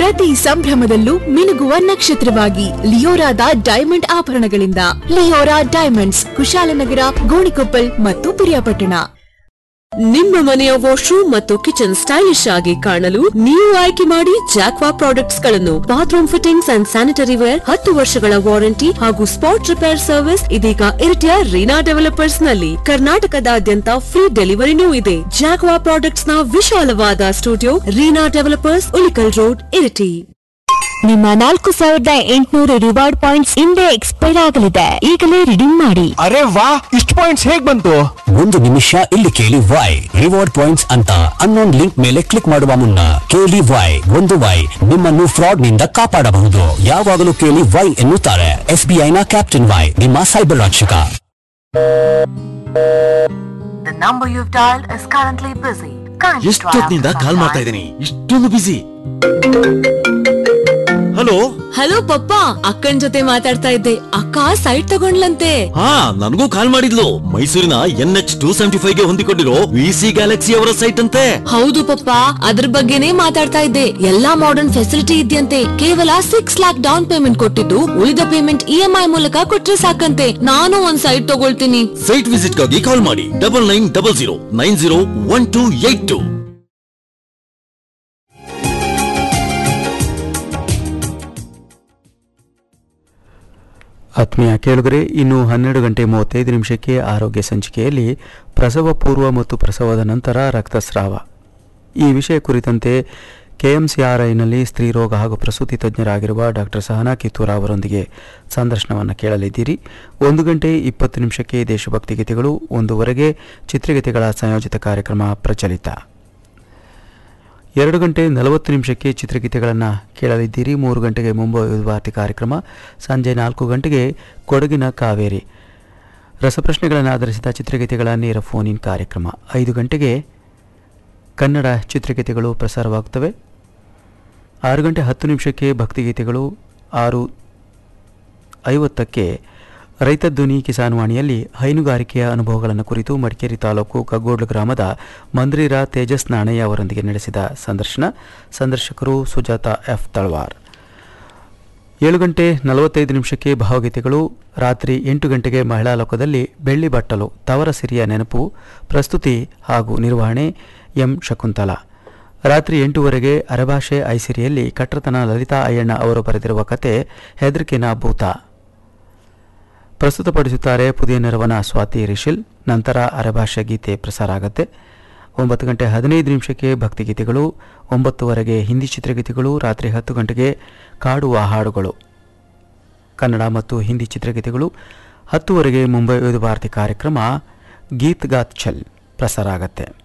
ಪ್ರತಿ ಸಂಭ್ರಮದಲ್ಲೂ ಮಿನುಗುವ ನಕ್ಷತ್ರವಾಗಿ ಲಿಯೋರಾದ diamond ಆಭರಣಗಳಿಂದ Leora diamonds, Kushalnagar, Gonikoppal ಮತ್ತು ಪಿರಿಯಾಪಟ್ಟಣ. ನಿಮ್ಮ ಮನೆಯ ವಾಶ್ರೂಮ್ ಮತ್ತು ಕಿಚನ್ ಸ್ಟೈಲಿಶ್ ಆಗಿ ಕಾಣಲು ನೀವು ಆಯ್ಕೆ ಮಾಡಿ ಜಾಕ್ವಾ ಪ್ರಾಡಕ್ಟ್ಸ್ ಗಳನ್ನು. Bathroom fittings and sanitary wear, 10 ವರ್ಷಗಳ ವಾರಂಟಿ ಹಾಗೂ ಸ್ಪಾಟ್ ರಿಪೇರ್ ಸರ್ವಿಸ್ ಇದೀಗ ಇರಿಟಿಯ ರೀನಾ ಡೆವಲಪರ್ಸ್ ನಲ್ಲಿ. ಕರ್ನಾಟಕದಾದ್ಯಂತ ಫ್ರೀ ಡೆಲಿವರಿನೂ ಇದೆ. ಜಾಕ್ವಾ ಪ್ರಾಡಕ್ಟ್ಸ್ ನ ವಿಶಾಲವಾದ studio, Reena developers, Ulikkal road, Iritty. ನಿಮ್ಮ 4800 ರಿವಾರ್ಡ್ ಪಾಯಿಂಟ್ಸ್ ಇಂದೇ ಎಕ್ಸ್ಪೈರ್ ಆಗಲಿದೆ. ಈಗಲೇ ರಿಡೀಮ್ ಮಾಡಿ. ಅರೆ ವಾ, ಇಷ್ಟು ಪಾಯಿಂಟ್ಸ್ ಹೇಗ್ ಬಂತು? ಒಂದು ನಿಮಿಷ ಇಲ್ಲಿ ಕೇಳಿ ವೈ. ರಿವಾರ್ಡ್ ಪಾಯಿಂಟ್ಸ್ ಅಂತ ಅನ್ನೋನ್ ಲಿಂಕ್ ಮೇಲೆ ಕ್ಲಿಕ್ ಮಾಡುವ ಮುನ್ನ ಕೇಳಿ ವೈ. ಒಂದು ವೈ ನಿಮ್ಮನ್ನು ಫ್ರಾಡ್ ನಿಂದ ಕಾಪಾಡಬಹುದು. ಯಾವಾಗಲೂ ಕೇಳಿ ವೈ ಎನ್ನುತ್ತಾರೆ SBI ನ ಕ್ಯಾಪ್ಟನ್ ವೈ, ನಿಮ್ಮ ಸೈಬರ್ ರಕ್ಷಕ. ಎಷ್ಟೊತ್ತಿನಿಂದ ಕಾಲ್ ಮಾಡ್ತಾ ಇದ್ದೀನಿ, ಇಷ್ಟೊಂದು ಬಿಸಿ. ಹಲೋ ಹಲೋ ಪಪ್ಪ, ಅಕ್ಕನ್ ಜೊತೆ ಮಾತಾಡ್ತಾ ಇದ್ದೆ. ಅಕ್ಕ ಸೈಟ್ ತಗೊಂಡ್ಲಂತೆ. ಹಾ, ನನಗೂ ಕಾಲ್ ಮಾಡಿದ್ಲು. ಮೈಸೂರಿನ NH275 ಗೆ ಹೊಂದಿಕೊಂಡಿರೋ VC ಗ್ಯಾಲಕ್ಸಿ ಅವರ ಸೈಟ್ ಅಂತೆ. ಹೌದು ಪಪ್ಪ, ಅದ್ರ ಬಗ್ಗೆನೇ ಮಾತಾಡ್ತಾ ಇದ್ದೆ. ಎಲ್ಲಾ ಮಾಡರ್ನ್ ಫೆಸಿಲಿಟಿ ಇದೆಯಂತೆ. ಕೇವಲ 6 lakhs ಡೌನ್ ಪೇಮೆಂಟ್ ಕೊಟ್ಟಿದ್ದು, ಉಳಿದ ಪೇಮೆಂಟ್ EMI ಮೂಲಕ ಕೊಟ್ರೆ ಸಾಕಂತೆ. ನಾನು ಒಂದ್ ಸೈಟ್ ತಗೊಳ್ತೀನಿ. ಸೈಟ್ ವಿಸಿಟ್ ಗಾಗಿ ಕಾಲ್ ಮಾಡಿ 9900901282. ಆತ್ಮೀಯ ಕೇಳುಗರೆ, ಇನ್ನು 12:35 ಆರೋಗ್ಯ ಸಂಚಿಕೆಯಲ್ಲಿ ಪ್ರಸವ ಪೂರ್ವ ಮತ್ತು ಪ್ರಸವದ ನಂತರ ರಕ್ತಸ್ರಾವ ಈ ವಿಷಯ ಕುರಿತಂತೆ KMCRIನಲ್ಲಿ ಸ್ತ್ರೀರೋಗ ಹಾಗೂ ಪ್ರಸೂತಿ ತಜ್ಞರಾಗಿರುವ ಡಾಕ್ಟರ್ ಸಹನಾ ಕಿತ್ತೂರ ಅವರೊಂದಿಗೆ ಸಂದರ್ಶನವನ್ನು ಕೇಳಲಿದ್ದೀರಿ. 1:20 ದೇಶಭಕ್ತಿ ಗೀತೆಗಳು, 1:00 ಚಿತ್ರಗೀತೆಗಳ ಸಂಯೋಜಿತ ಕಾರ್ಯಕ್ರಮ ಪ್ರಚಲಿತ. 2:40 ಚಿತ್ರಗೀತೆಗಳನ್ನು ಕೇಳಲಿದ್ದೀರಿ. 3 ಗಂಟೆಗೆ ಮುಂಬೈ ವಿದ್ವಾರ್ಥಿ ಕಾರ್ಯಕ್ರಮ, ಸಂಜೆ 4 ಗಂಟೆಗೆ ಕೊಡಗಿನ ಕಾವೇರಿ ರಸಪ್ರಶ್ನೆಗಳನ್ನು ಆಧರಿಸಿದ ಚಿತ್ರಗೀತೆಗಳ ನೇರ ಫೋನ್ ಇನ್ ಕಾರ್ಯಕ್ರಮ. 5 ಗಂಟೆಗೆ ಕನ್ನಡ ಚಿತ್ರಗೀತೆಗಳು ಪ್ರಸಾರವಾಗುತ್ತವೆ. 6:10 ಭಕ್ತಿಗೀತೆಗಳು, 6:50 ರೈತ ಧ್ವನಿ ಕಿಸಾನ್ ವಾಣಿಯಲ್ಲಿ ಹೈನುಗಾರಿಕೆಯ ಅನುಭವಗಳನ್ನು ಕುರಿತು ಮಡಿಕೇರಿ ತಾಲೂಕು ಕಗ್ಗೋಡ್ಲು ಗ್ರಾಮದ ಮಂದ್ರಿರ ತೇಜಸ್ ನಾಣಯ್ಯ ಅವರೊಂದಿಗೆ ನಡೆಸಿದ ಸಂದರ್ಶನ. ಸಂದರ್ಶಕರು ಸುಜಾತಾ F. ತಳವಾರ್. 7:45 ಭಾವಗೀತೆಗಳು. ರಾತ್ರಿ 8 ಗಂಟೆಗೆ ಮಹಿಳಾ ಲೋಕದಲ್ಲಿ ಬೆಳ್ಳಿ ಬಟ್ಟಲು ತವರ ಸಿರಿಯ ನೆನಪು, ಪ್ರಸ್ತುತಿ ಹಾಗೂ ನಿರ್ವಹಣೆ ಎಂ ಶಕುಂತಲಾ. ರಾತ್ರಿ 8:00 ಅರೆಭಾಷೆ ಐಸಿರಿಯಲ್ಲಿ ಕಟ್ರತನ ಲಲಿತಾ ಅಯ್ಯಣ್ಣ ಅವರು ಬರೆದಿರುವ ಕತೆ ಹೆದರಿಕೆನ ಭೂತ ಪ್ರಸ್ತುತಪಡಿಸುತ್ತಾರೆ ಪುದಿಯ ನೆರವನ ಸ್ವಾತಿ ರಿಶಿಲ್. ನಂತರ ಅರೆಭಾಷೆ ಗೀತೆ ಪ್ರಸಾರ ಆಗುತ್ತೆ. 9:15 ಭಕ್ತಿಗೀತೆಗಳು, 9:00 ಹಿಂದಿ ಚಿತ್ರಗೀತೆಗಳು. ರಾತ್ರಿ 10 ಗಂಟೆಗೆ ಕಾಡುವ ಹಾಡುಗಳು ಕನ್ನಡ ಮತ್ತು ಹಿಂದಿ ಚಿತ್ರಗೀತೆಗಳು. 10:00 ಮುಂಬೈ ವಿದ್ವಾರ್ಥಿ ಕಾರ್ಯಕ್ರಮ ಗೀತ್ ಗಾತ್ ಛಲ್ ಪ್ರಸಾರ ಆಗುತ್ತೆ.